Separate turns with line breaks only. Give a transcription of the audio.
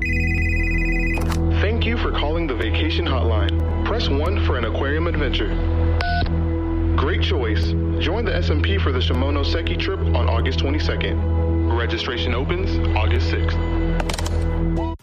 Thank you for calling the Vacation Hotline. Press 1 for an aquarium adventure. Great choice. Join the S&P for the Shimonoseki trip on August 22nd. Registration opens August 6th.